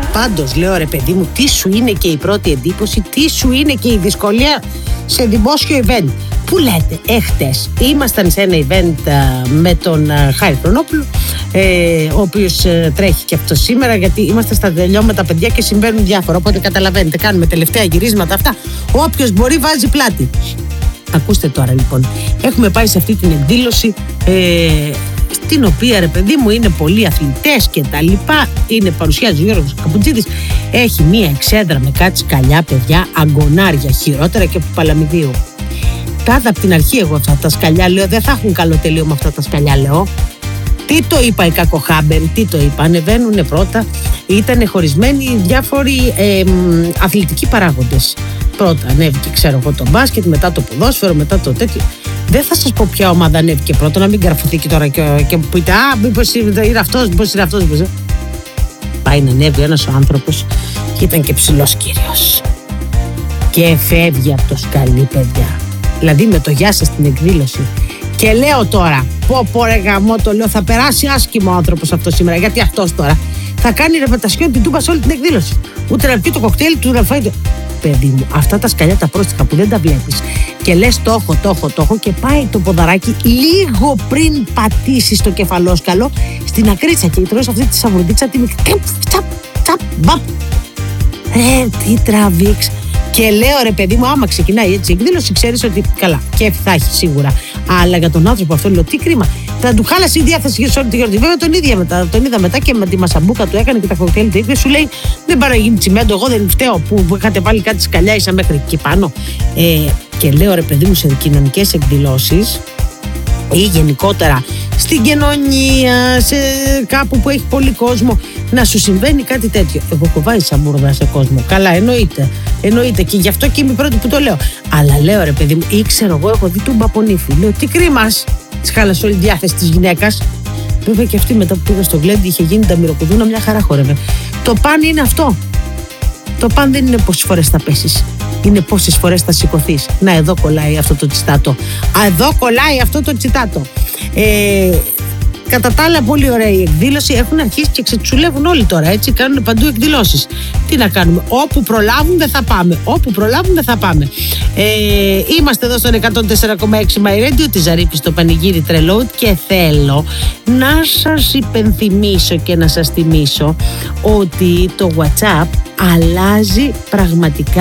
Πάντως λέω ρε παιδί μου, τι σου είναι και η πρώτη εντύπωση, τι σου είναι και η δυσκολία σε δημόσιο event. Που λέτε, χτες ήμασταν σε ένα event με τον Χάρη Χρονόπουλο, ο οποίος τρέχει και αυτό σήμερα, γιατί είμαστε στα τελειώματα τα παιδιά και συμβαίνουν διάφορα. Οπότε καταλαβαίνετε, κάνουμε τελευταία γυρίσματα αυτά. Όποιος μπορεί βάζει πλάτη. Ακούστε τώρα λοιπόν, έχουμε πάει σε αυτή την εκδήλωση, στην οποία ρε παιδί μου είναι πολλοί αθλητές και τα λοιπά. Είναι παρουσιάζει ο Γιώργος Καπουτζίδης. Έχει μία εξέδρα με κάτι σκαλιά, παιδιά, αγκονάρια, χειρότερα και από Παλαμιδίου. Κάθε από την αρχή εγώ αυτά τα σκαλιά λέω, δεν θα έχουν καλό τελείωμα αυτά τα σκαλιά, λέω. Τι το είπα οι κακοχάμπεροι, τι το είπα, ανεβαίνουνε πρώτα, ήταν χωρισμένοι διάφοροι αθλητικοί παράγοντες. Πρώτα ανέβηκε, ξέρω εγώ, το μπάσκετ, μετά το ποδόσφαιρο, μετά το τέτοιο. Δεν θα σας πω ποια ομάδα ανέβηκε πρώτα, να μην καρφωθεί και τώρα και μου πείτε, μήπως είναι αυτός, μήπως είναι αυτός. Πάει να ανέβει ένας ο άνθρωπος και ήταν και ψηλός κύριος. Και φεύγει από το σκαλί, παιδιά. Δηλαδή με το γεια σας στην εκδήλωση. Και λέω τώρα, πω ρε γαμό, το λέω, θα περάσει άσχημο ο άνθρωπος αυτό σήμερα. Γιατί αυτός τώρα θα κάνει ρεπετασιόν την τούμπα σε όλη την εκδήλωση. Ούτε να πιει το κοκτέιλ του, να φάει το... Παιδί μου, αυτά τα σκαλιά τα πρόστιχα που δεν τα βλέπεις και λες το έχω και πάει το ποδαράκι λίγο πριν πατήσει στο κεφαλόσκαλο στην ακρίτσα και τρως αυτή τη σαβουρντίτσα τη μικρή. Ρε, τι τραβήξ. Και λέω ρε παιδί μου, άμα ξεκινάει έτσι η εκδήλωση, ξέρεις ότι καλά, και θα έχει σίγουρα. Αλλά για τον άνθρωπο αυτό λέω, τι κρίμα. Θα του χάλασε η διάθεση για όλη τη γιορτή. Βέβαια τον είδα μετά και με τη μασαμπούκα του έκανε και τα κοκτέιλ του ίδιο. Σου λέει, δεν πάει να γίνει τσιμέντο. Εγώ δεν φταίω που είχατε βάλει κάτι σκαλιά, ίσα μέχρι εκεί πάνω. Και λέω ρε παιδί μου, σε κοινωνικές εκδηλώσεις ή γενικότερα στην κοινωνία, σε κάπου που έχει πολύ κόσμο, να σου συμβαίνει κάτι τέτοιο. Εγώ έχω βάλει σαμπούρδα σε κόσμο. Καλά, εννοείται και γι' αυτό και είμαι η πρώτη που το λέω. Αλλά λέω ρε παιδί μου, ήξερα εγώ, έχω δει τον Παπονίφη. Λέω, τι κρίμας, της χάλασε όλη η διάθεση της γυναίκας. Βέβαια και αυτή μετά που πήγα στο γλέντι είχε γίνει τα μυροκουδούνα, μια χαρά χόρευε. Το παν είναι αυτό. Το παν δεν είναι πόσες φορές θα πέσεις. Είναι πόσες φορές θα σηκωθείς. Να, εδώ κολλάει αυτό το τσιτάτο. Κατά τα άλλα, πολύ ωραία η εκδήλωση. Έχουν αρχίσει και ξετσουλεύουν όλοι τώρα. Έτσι, κάνουν παντού εκδηλώσεις. Τι να κάνουμε, όπου προλάβουν δεν θα πάμε. Είμαστε εδώ στον 104,6 My Radio, τη Ζαρίφη στο πανηγύρι τρελό, και θέλω να σας υπενθυμίσω και να σας θυμίσω ότι το WhatsApp αλλάζει πραγματικά